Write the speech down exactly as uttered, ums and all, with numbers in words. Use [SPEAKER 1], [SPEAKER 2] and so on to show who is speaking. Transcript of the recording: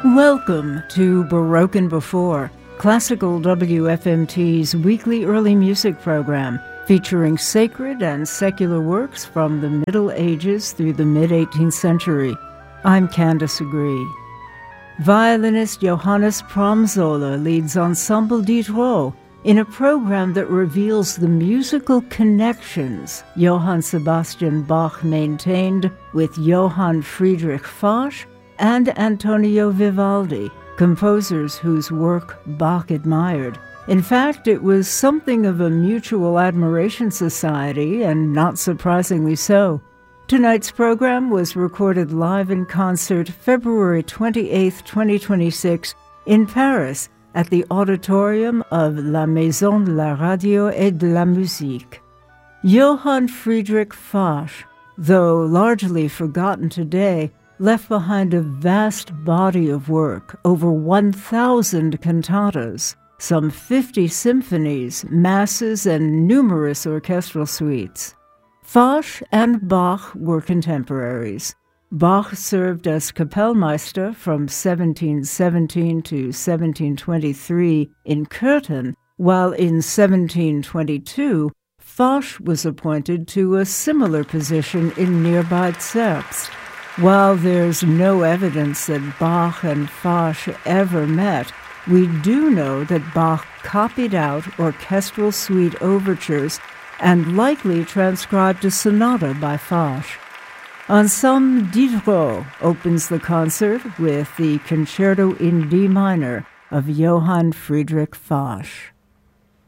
[SPEAKER 1] Welcome to Baroque Before, Classical W F M T's weekly early music program featuring sacred and secular works from the Middle Ages through the mid-eighteenth century. I'm Candace Agree. Violinist Johannes Promzola leads Ensemble Diderot in a program that reveals the musical connections Johann Sebastian Bach maintained with Johann Friedrich Fasch and Antonio Vivaldi, composers whose work Bach admired. In fact, it was something of a mutual admiration society, and not surprisingly so. Tonight's program was recorded live in concert February twenty-eighth, twenty twenty-six, in Paris at the auditorium of La Maison de la Radio et de la Musique. Johann Friedrich Fasch, though largely forgotten today, left behind a vast body of work, over one thousand cantatas, some fifty symphonies, masses, and numerous orchestral suites. Fasch and Bach were contemporaries. Bach served as Kapellmeister from seventeen seventeen to seventeen twenty-three in Kürten, while in seventeen twenty-two, Fasch was appointed to a similar position in nearby Zerbst. While there's no evidence that Bach and Fasch ever met, we do know that Bach copied out orchestral suite overtures and likely transcribed a sonata by Fasch. Ensemble Diderot opens the concert with the Concerto in D minor of Johann Friedrich Fasch.